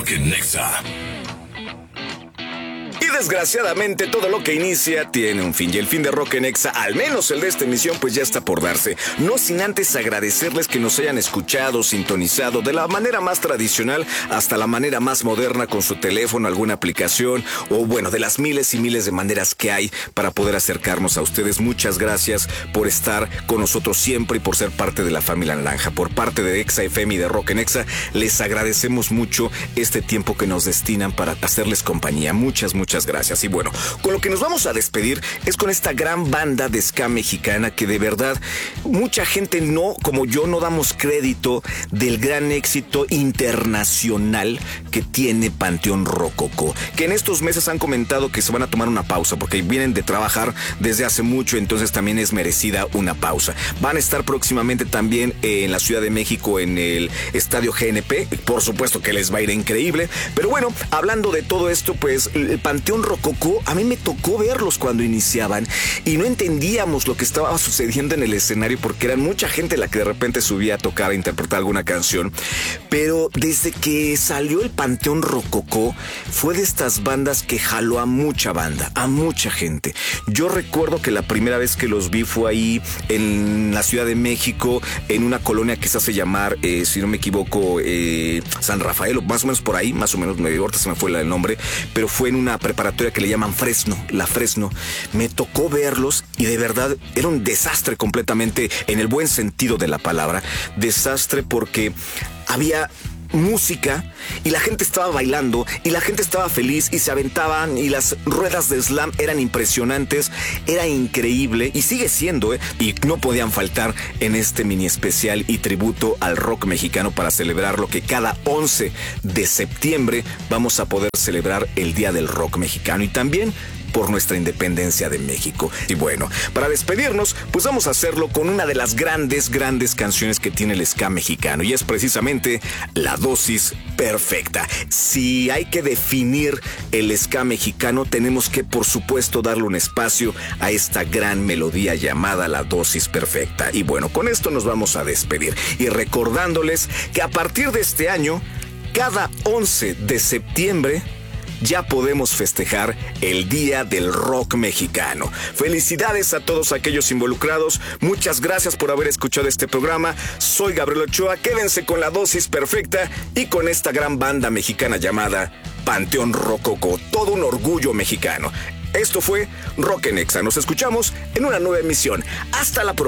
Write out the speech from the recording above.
Rock en Nexa. Y desgraciadamente todo lo que inicia tiene un fin, y el fin de Rock en Nexa, al menos el de esta emisión, pues ya está por darse. No sin antes agradecerles que nos hayan escuchado, sintonizado de la manera más tradicional hasta la manera más moderna, con su teléfono, alguna aplicación, o bueno, de las miles y miles de maneras que hay para poder acercarnos a ustedes. Muchas gracias por estar con nosotros siempre y por ser parte de la familia naranja. Por parte de Exa FM y de Rock en Nexa, les agradecemos mucho este tiempo que nos destinan para hacerles compañía. Muchas gracias. Y bueno, con lo que nos vamos a despedir es con esta gran banda de ska mexicana que de verdad mucha gente no, como yo, no damos crédito del gran éxito internacional que tiene Panteón Rococó, que en estos meses han comentado que se van a tomar una pausa porque vienen de trabajar desde hace mucho, entonces también es merecida una pausa. Van a estar próximamente también en la Ciudad de México en el Estadio GNP, por supuesto que les va a ir increíble, pero bueno, hablando de todo esto, pues el Panteón Rococó, a mí me tocó verlos cuando iniciaban y no entendíamos lo que estaba sucediendo en el escenario porque eran mucha gente la que de repente subía a tocar, a interpretar alguna canción, pero desde que salió el Panteón Rococó fue de estas bandas que jaló a mucha banda, a mucha gente. Yo recuerdo que la primera vez que los vi fue ahí en la Ciudad de México, en una colonia que se hace llamar, si no me equivoco, San Rafael, o más o menos por ahí, más o menos, ahorita se me fue el nombre, pero fue en una preparatoria que le llaman Fresno, la Fresno. Me tocó verlos y de verdad era un desastre completamente, en el buen sentido de la palabra, desastre, porque había música y la gente estaba bailando y la gente estaba feliz y se aventaban y las ruedas de slam eran impresionantes, era increíble y sigue siendo, y no podían faltar en este mini especial y tributo al rock mexicano para celebrar lo que cada 11 de septiembre vamos a poder celebrar el Día del Rock Mexicano y también por nuestra independencia de México. Y bueno, para despedirnos, pues vamos a hacerlo con una de las grandes canciones que tiene el ska mexicano, y es precisamente La Dosis Perfecta. Si hay que definir el ska mexicano, tenemos que, por supuesto, darle un espacio a esta gran melodía llamada La Dosis Perfecta. Y bueno, con esto nos vamos a despedir, y recordándoles que a partir de este año, cada 11 de septiembre, ya podemos festejar el Día del Rock Mexicano. Felicidades a todos aquellos involucrados. Muchas gracias por haber escuchado este programa. Soy Gabriel Ochoa. Quédense con La Dosis Perfecta y con esta gran banda mexicana llamada Panteón Rococó. Todo un orgullo mexicano. Esto fue Rock en Nexa. Nos escuchamos en una nueva emisión. Hasta la próxima.